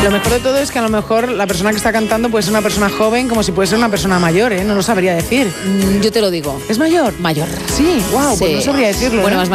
Lo mejor de todo es que a lo mejor la persona que está cantando puede ser una persona joven como si puede ser una persona mayor, ¿eh? No lo sabría decir. Yo te lo digo. ¿Es mayor? Mayor. Sí, wow, Sí. pues no sabría decirlo. Bueno, ¿eh? más